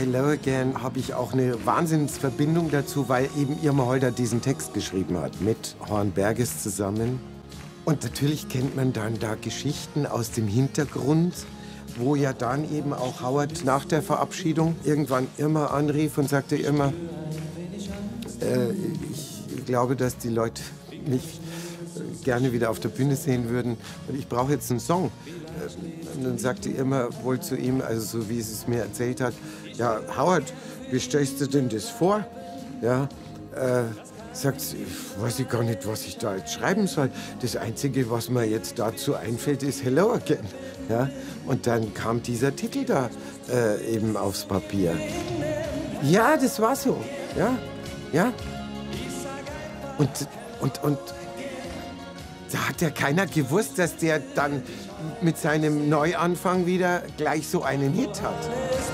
Hello Again habe ich auch eine Wahnsinnsverbindung dazu, weil eben Irma Holder diesen Text geschrieben hat, mit Hornberges zusammen. Und natürlich kennt man dann da Geschichten aus dem Hintergrund, wo ja dann eben auch Howard nach der Verabschiedung irgendwann Irma anrief und sagte, Irma, ich glaube, dass die Leute mich gerne wieder auf der Bühne sehen würden und ich brauche jetzt einen Song. Und dann sagte Irma wohl zu ihm, also so wie sie es mir erzählt hat, ja, Howard, wie stellst du denn das vor? Ja, sagt sie, weiß ich gar nicht, was ich da jetzt schreiben soll. Das Einzige, was mir jetzt dazu einfällt, ist Hello Again. Ja, und dann kam dieser Titel da eben aufs Papier. Ja, das war so. Ja, ja. Und da hat ja keiner gewusst, dass der dann mit seinem Neuanfang wieder gleich so einen Hit hat.